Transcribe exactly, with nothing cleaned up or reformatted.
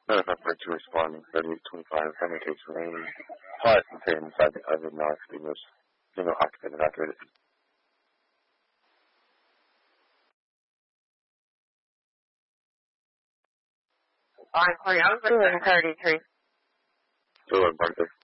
Not enough for to respond. thirty-eight twenty-five, family case rain. Hot and same inside the oven, now extinguished. Single occupant evacuated. On Corian, thirty-three. Hello, Barker.